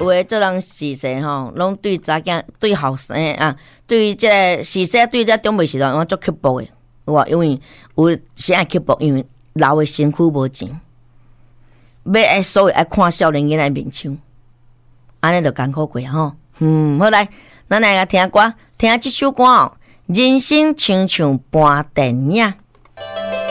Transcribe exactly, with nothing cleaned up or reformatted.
有诶做人是谁吼，拢对查囝、对后生啊，对即个是谁对这长辈时代，我足刻薄诶，有啊，因为有谁爱刻薄，因为老诶身躯无钱，要爱所以爱看少年囡仔面相，安尼就艰苦过吼。嗯，好来，咱来个听歌，听即首歌哦，人生亲像半电影。